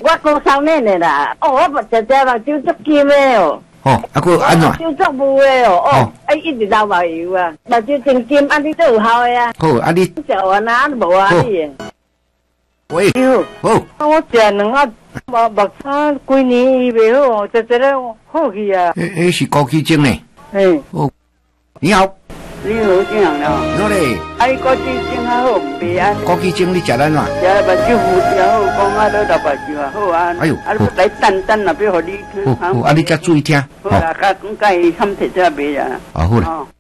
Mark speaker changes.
Speaker 1: 我高3年的啦，哦，我目食目睭足金的哦。
Speaker 2: 哦，啊个安怎？
Speaker 1: 睭足雾的哦，哦，一直流目油啊，目睭真金，啊你都有效的啊。
Speaker 2: 好，啊你
Speaker 1: 食完啊，无啊你。
Speaker 2: 喂，好，
Speaker 1: 我食两啊，目差几年伊袂好哦，直咧好去啊。
Speaker 2: 是高血症呢。哦，你好。
Speaker 1: 你好，怎样了？
Speaker 2: 好嘞。
Speaker 1: 啊，你高血症还好，唔袂安。
Speaker 2: 高血症你食咱嘛？
Speaker 1: 食目睭糊食好，讲啊，都流目睭啊，好啊。
Speaker 2: 哎呦，
Speaker 1: 啊，你来等啦，要互你。
Speaker 2: 好，啊，你才注意听。
Speaker 1: 好啦，甲讲甲伊喊摕这卖啊。
Speaker 2: 好啦。